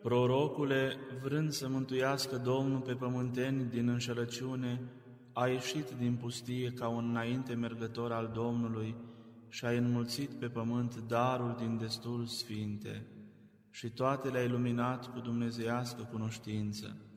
Prorocule, vrând să mântuiască Domnul pe pământeni din înșelăciune, a ieșit din pustie ca un înainte mergător al Domnului și a înmulțit pe pământ darul din destul sfinte și toate le-a iluminat cu dumnezeiască cunoștință.